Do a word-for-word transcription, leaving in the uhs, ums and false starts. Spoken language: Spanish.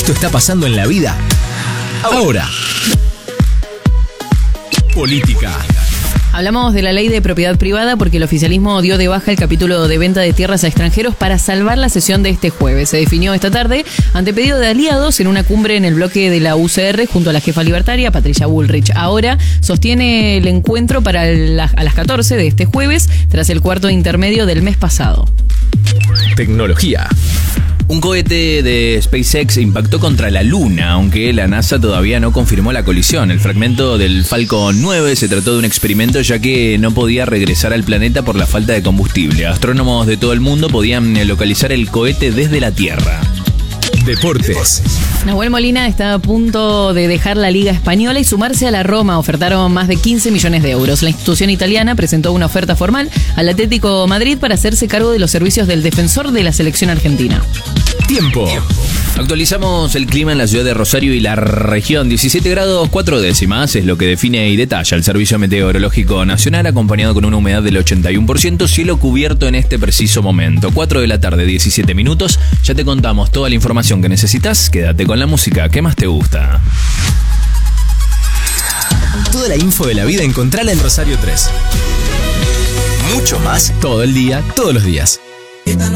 Esto está pasando en la vida ahora. Política. Hablamos de la ley de propiedad privada porque el oficialismo dio de baja el capítulo de venta de tierras a extranjeros para salvar la sesión de este jueves. Se definió esta tarde ante pedido de aliados en una cumbre en el bloque de la U C R junto a la jefa libertaria, Patricia Bullrich. Ahora sostiene el encuentro para la, a las catorce de este jueves, tras el cuarto intermedio del mes pasado. Tecnología. Un cohete de SpaceX impactó contra la Luna, aunque la NASA todavía no confirmó la colisión. El fragmento del Falcon nueve se trató de un experimento ya que no podía regresar al planeta por la falta de combustible. Astrónomos de todo el mundo podían localizar el cohete desde la Tierra. Deportes. Nahuel Molina está a punto de dejar la Liga Española y sumarse a la Roma. Ofertaron más de quince millones de euros. La institución italiana presentó una oferta formal al Atlético Madrid para hacerse cargo de los servicios del defensor de la selección argentina. Tiempo. Actualizamos el clima en la ciudad de Rosario y la región. diecisiete grados cuatro décimas es lo que define y detalla el Servicio Meteorológico Nacional, acompañado con una humedad del ochenta y uno por ciento, cielo cubierto en este preciso momento. cuatro de la tarde, diecisiete minutos. Ya te contamos toda la información que necesitas. Quédate con la música que más te gusta. Toda la info de la vida encontrala en Rosario tres. Mucho más todo el día, todos los días.